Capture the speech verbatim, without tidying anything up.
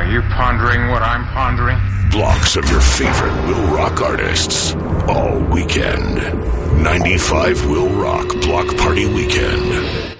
you pondering what I'm pondering? Blocks of your favorite Will Rock artists. All weekend. ninety-five Will Rock Block Party Weekend.